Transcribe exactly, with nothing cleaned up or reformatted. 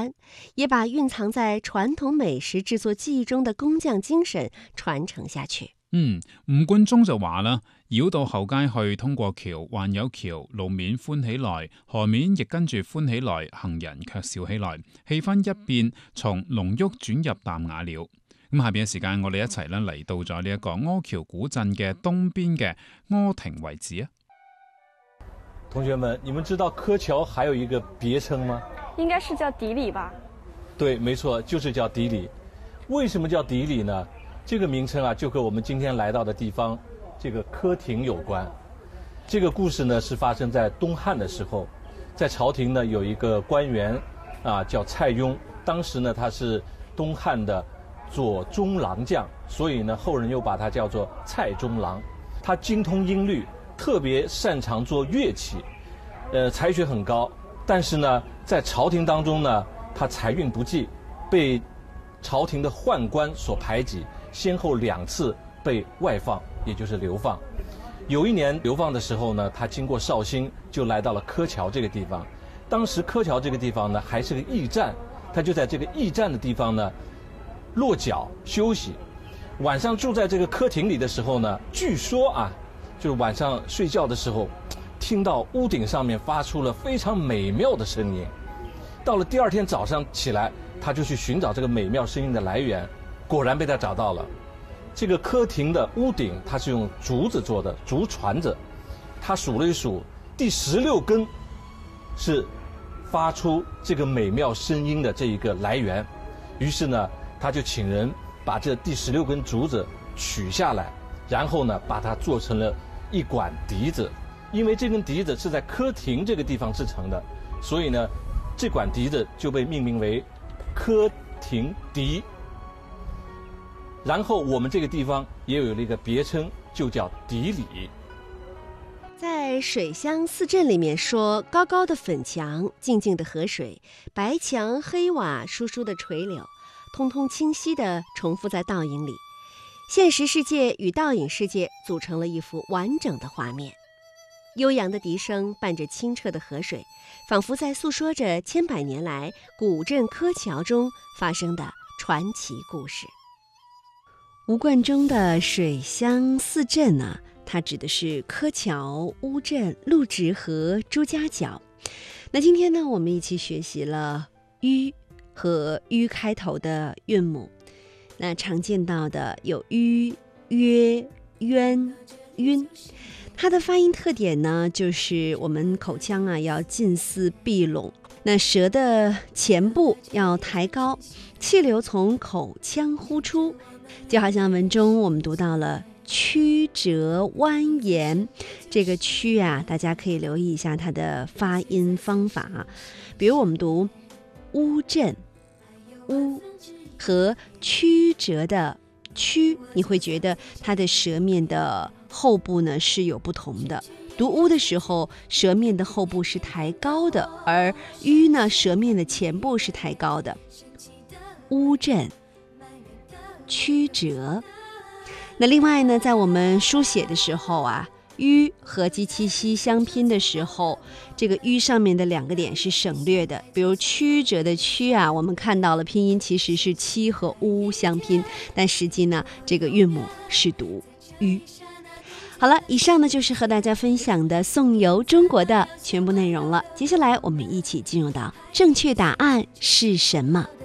关，也把蕴藏在传統美食製作技藝中的工匠精神傳承下去。 嗯，吳冠中就話啦，繞到後街去，通過橋，還有橋，路面歡起來，河面亦跟住歡起來，行人卻笑起來，氣氛一變，從濃郁轉入淡雅了。咁下邊嘅時間，我哋一齊咧嚟到咗呢一個柯橋古鎮嘅東邊嘅柯亭遺址啊。 同學們，你們知道柯橋還有一個別稱嗎？ 應該是叫底里吧？ 對，沒錯，就是叫底里。為什麼叫底里呢？這個名稱啊，就和我們今天來到的地方，這個柯亭有關。這個故事呢，是發生在東漢的時候，在朝廷呢有一個官員啊，叫蔡邕。當時呢，他是東漢的左中郎將，所以呢，後人又把他叫做蔡中郎。他精通音律，特別擅長做樂器，呃，才學很高。但是呢，在朝廷當中呢，他財運不濟，被朝廷的宦官所排擠，先後兩次被外放，也就是流放。有一年流放的時候呢，他經過紹興，就來到了柯橋這個地方。當時柯橋這個地方呢，還是個驛站，他就在這個驛站的地方呢落腳休息。晚上住在這個柯亭裡的時候呢，據說啊，就是晚上睡覺的時候，聽到屋頂上面發出了非常美妙的聲音。到了第二天早上起來，他就去尋找這個美妙聲音的來源，果然被他找到了。這個柯亭的屋頂，它是用竹子做的，竹椽子。他數了一數，第十六根是發出這個美妙聲音的這一個來源。於是呢，他就請人把這第十六根竹子取下來，然後呢，把它做成了一管笛子。因為這根笛子是在柯亭這個地方製成的，所以呢，這管笛子就被命名為柯亭笛。然後我們這個地方也有了一個別稱，就叫底里。 在水鄉四鎮裡面說，高高的粉牆，靜靜的河水，白牆黑瓦，疏疏的垂柳，通通清晰地重複在倒影裡。現實世界與倒影世界組成了一幅完整的畫面。悠揚的笛聲伴着清澈的河水，仿佛在訴說着千百年來古鎮柯橋中發生的傳奇故事。吳冠中的水鄉四鎮呢，它指的是柯橋、烏鎮、陸直和朱家角。那今天呢，我們一起學習了吁和吁開頭的韻母。那常見到的有吁、約、淵、暈。它的發音特點呢，就是我們口腔啊要近似閉攏，那舌的前部要抬高，氣流從口腔呼出。就好像文中我們讀到了曲折蜿蜒，這個曲啊，大家可以留意一下它的發音方法。比如我們讀烏鎮，烏和曲折的曲，你會覺得它的舌面的後部呢是有不同的。讀烏的時候，舌面的後部是抬高的，而吁呢，舌面的前部是抬高的。烏鎮曲折。那另外呢，在我們書寫的時候啊，吁和及其西相拼的時候，這個吁上面的兩個點是省略的。比如曲折的曲啊，我們看到了拼音其實是七和烏相拼，但實際呢，這個韻母是讀吁。好了，以上呢就是和大家分享的頌遊中國的全部內容了。接下來我們一起進入到正確答案是什麼。